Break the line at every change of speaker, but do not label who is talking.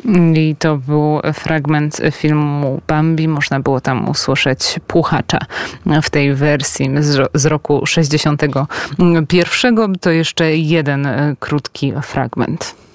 I to był fragment filmu Bambi. Można było tam usłyszeć Puchacza w tej wersji z roku 61. To jeszcze jeden krótki fragment.